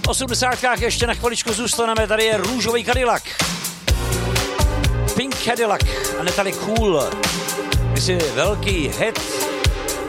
V 80kách ještě na chviličku zůstaneme, tady je růžový Cadillac. Pink Cadillac a Natalie Cool. Kdysi velký hit